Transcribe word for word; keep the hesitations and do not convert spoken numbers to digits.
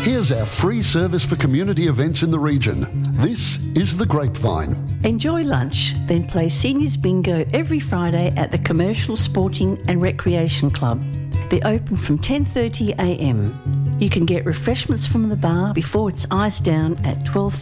Here's our free service for community events in the region. This is The Grapevine. Enjoy lunch, then play Seniors Bingo every Friday at the Commercial Sporting and Recreation Club. They're open from ten thirty a m. You can get refreshments from the bar before it's iced down at twelve